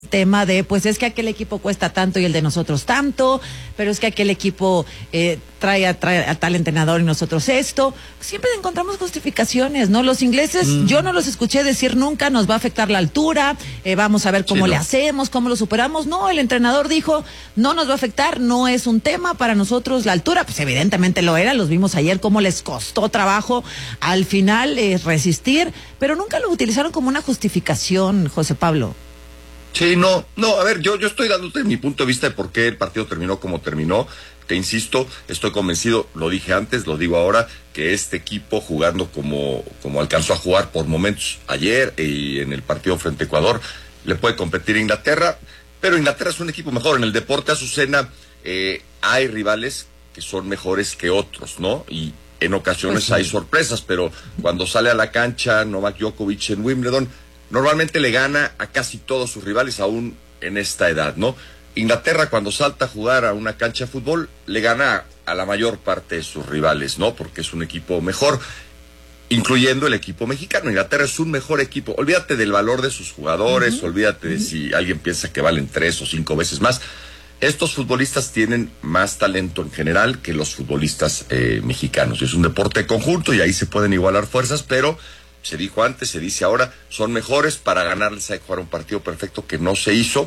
tema de, pues es que aquel equipo cuesta tanto y el de nosotros tanto, pero es que aquel equipo trae a tal entrenador y nosotros esto. Siempre encontramos justificaciones, ¿no? Los ingleses, yo no los escuché decir nunca, nos va a afectar la altura, vamos a ver cómo le hacemos, cómo lo superamos. No, el entrenador dijo, no nos va a afectar, no es un tema para nosotros la altura. Pues evidentemente lo era, los vimos ayer cómo les costó trabajo al final resistir, pero nunca lo utilizaron como una justificación, José Pablo. Sí, no, a ver, yo estoy dándote mi punto de vista de por qué el partido terminó como terminó. Te insisto, estoy convencido, lo dije antes, lo digo ahora, que este equipo jugando como alcanzó a jugar por momentos ayer y en el partido frente a Ecuador, le puede competir a Inglaterra, pero Inglaterra es un equipo mejor. En el deporte, Azucena, hay rivales que son mejores que otros, ¿no? Y en ocasiones hay sorpresas, pero cuando sale a la cancha Novak Djokovic en Wimbledon, normalmente le gana a casi todos sus rivales, aún en esta edad, ¿no? Inglaterra, cuando salta a jugar a una cancha de fútbol, le gana a la mayor parte de sus rivales, ¿no? Porque es un equipo mejor, incluyendo el equipo mexicano. Inglaterra es un mejor equipo. Olvídate del valor de sus jugadores, olvídate de si alguien piensa que valen 3 o 5 veces más. Estos futbolistas tienen más talento en general que los futbolistas mexicanos. Es un deporte conjunto y ahí se pueden igualar fuerzas, pero se dijo antes, se dice ahora, son mejores. Para ganarles hay que jugar un partido perfecto que no se hizo,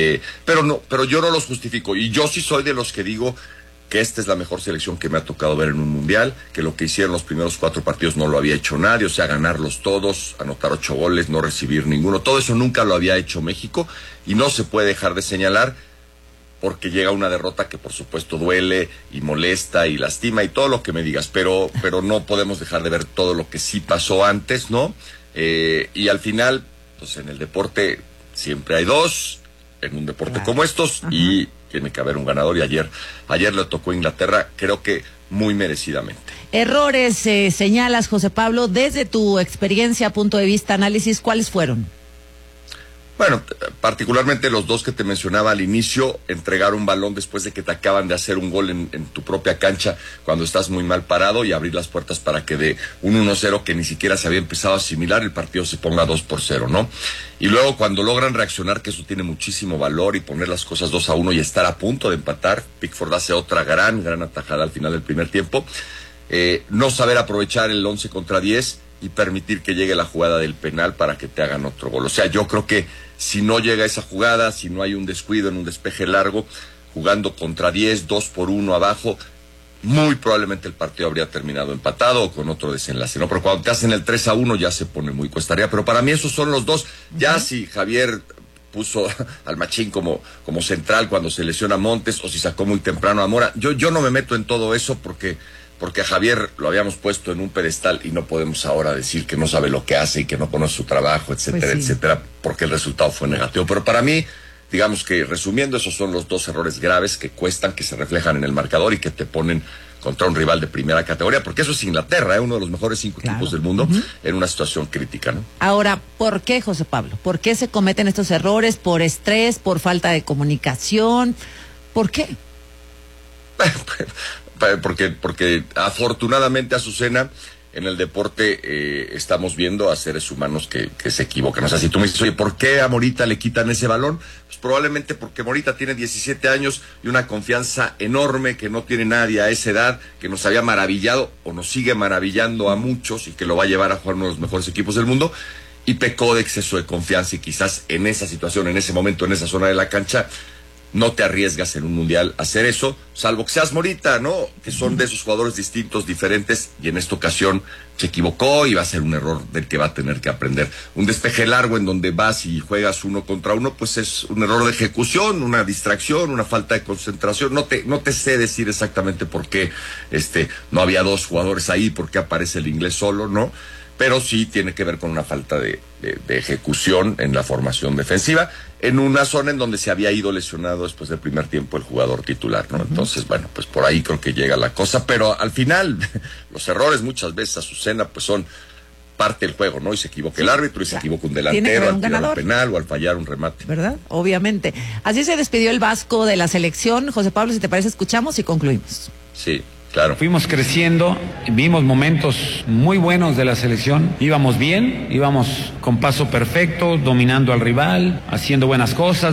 pero yo no los justifico, y yo sí soy de los que digo que esta es la mejor selección que me ha tocado ver en un mundial, que lo que hicieron los primeros 4 partidos no lo había hecho nadie, o sea, ganarlos todos, anotar 8 goles, no recibir ninguno, todo eso nunca lo había hecho México, y no se puede dejar de señalar, porque llega una derrota que por supuesto duele y molesta y lastima y todo lo que me digas, pero no podemos dejar de ver todo lo que sí pasó antes, ¿no? Y al final, pues en el deporte siempre hay dos, en un deporte como estos, y tiene que haber un ganador, y ayer le tocó a Inglaterra, creo que muy merecidamente. Errores señalas, José Pablo, desde tu experiencia, punto de vista, análisis, ¿cuáles fueron? Bueno, particularmente los dos que te mencionaba al inicio, entregar un balón después de que te acaban de hacer un gol en tu propia cancha cuando estás muy mal parado, y abrir las puertas para que de un 1-0 que ni siquiera se había empezado a asimilar, el partido se ponga 2-0, ¿no? Y luego cuando logran reaccionar, que eso tiene muchísimo valor, y poner las cosas 2-1 y estar a punto de empatar, Pickford hace otra gran atajada al final del primer tiempo, no saber aprovechar el 11 contra 10 y permitir que llegue la jugada del penal para que te hagan otro gol. O sea, yo creo que si no llega esa jugada, si no hay un descuido en un despeje largo, jugando contra 10, 2-1 abajo, muy probablemente el partido habría terminado empatado o con otro desenlace, ¿no? Pero cuando te hacen el 3-1 ya se pone muy cuesta arriba. Pero para mí esos son los dos. Ya si Javier puso al Machín como central cuando se lesiona Montes, o si sacó muy temprano a Mora, yo no me meto en todo eso, porque a Javier lo habíamos puesto en un pedestal y no podemos ahora decir que no sabe lo que hace y que no conoce su trabajo, etcétera, etcétera, porque el resultado fue negativo. Pero para mí, digamos que resumiendo, esos son los dos errores graves que cuestan, que se reflejan en el marcador y que te ponen contra un rival de primera categoría, porque eso es Inglaterra, uno de los mejores 5 equipos del mundo, en una situación crítica, ¿no? Ahora, ¿por qué, José Pablo? ¿Por qué se cometen estos errores? ¿Por estrés? ¿Por falta de comunicación? ¿Por qué? Porque afortunadamente, Azucena, en el deporte estamos viendo a seres humanos que se equivocan. O sea, si tú me dices, oye, ¿por qué a Morita le quitan ese balón? Pues probablemente porque Morita tiene 17 años y una confianza enorme que no tiene nadie a esa edad, que nos había maravillado o nos sigue maravillando a muchos, y que lo va a llevar a jugar uno de los mejores equipos del mundo, y pecó de exceso de confianza, y quizás en esa situación, en ese momento, en esa zona de la cancha, no te arriesgas en un mundial a hacer eso, salvo que seas Morita, ¿no? Que son de esos jugadores distintos, diferentes, y en esta ocasión se equivocó y va a ser un error del que va a tener que aprender. Un despeje largo en donde vas y juegas 1 contra 1, pues es un error de ejecución, una distracción, una falta de concentración. No te sé decir exactamente por qué no había 2 jugadores ahí, por qué aparece el inglés solo, ¿no? Pero sí tiene que ver con una falta de ejecución en la formación defensiva, en una zona en donde se había ido lesionado después del primer tiempo el jugador titular, ¿no? Entonces, bueno, pues por ahí creo que llega la cosa, pero al final los errores muchas veces, Azucena, pues son parte del juego, ¿no? Y se equivoca el árbitro, y se equivoca un delantero al tirar un penal o al fallar un remate. ¿Verdad? Obviamente. Así se despidió el Vasco de la selección. José Pablo, si te parece, escuchamos y concluimos. Sí. Claro. Fuimos creciendo, vimos momentos muy buenos de la selección, íbamos bien, íbamos con paso perfecto, dominando al rival, haciendo buenas cosas.